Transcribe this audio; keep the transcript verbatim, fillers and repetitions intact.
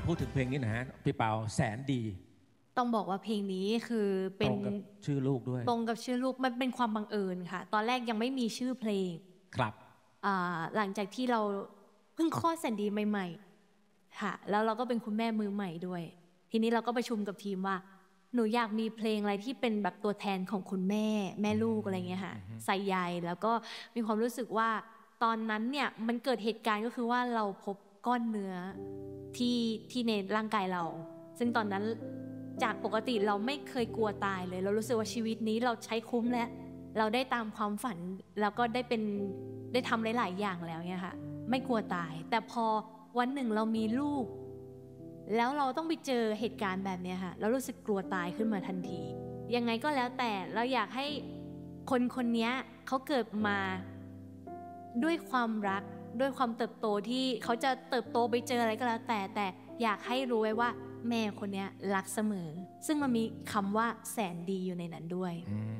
พูดถึงเพลงนี้นะฮะพี่เปาแสนดีต้องบอกว่าเพลงนี้คือเป็ตนรงกับชื่อลูกด้วยตรงกับชื่อลูกมันเป็นความบังเอิญค่ะตอนแรกยังไม่มีชื่อเพลงครับหลังจากที่เราเพิ่งคลอดแสนดีใหม่ๆค่ะแล้วเราก็เป็นคุณแม่มือใหม่ด้วยทีนี้เราก็ประชุมกับทีมว่าหนูอยากมีเพลงอะไรที่เป็นแบบตัวแทนของคุณแม่แม่ลูกอะไรเงี้ยค่ะใส่ใยแล้วก็มีความรู้สึกว่าตอนนั้นเนี่ยมันเกิดเหตุการณ์ก็คือว่าเราพบก้อนเนื้อที่ที่ในร่างกายเราซึ่งตอนนั้นจากปกติเราไม่เคยกลัวตายเลยเรารู้สึกว่าชีวิตนี้เราใช้คุ้มแล้วเราได้ตามความฝันแล้วก็ได้เป็นได้ทำหลายๆอย่างแล้วเนี่ยค่ะไม่กลัวตายแต่พอวันหนึ่งเรามีลูกแล้วเราต้องไปเจอเหตุการณ์แบบนี้ค่ะเรารู้สึกกลัวตายขึ้นมาทันทียังไงก็แล้วแต่เราอยากให้คนคนนี้เขาเกิดมาด้วยความรักด้วยความเติบโตที่เขาจะเติบโตไปเจออะไรก็แล้วแต่แต่อยากให้รู้ไว้ว่าแม่คนนี้รักเสมอซึ่งมันมีคำว่าแสนดีอยู่ในนั้นด้วย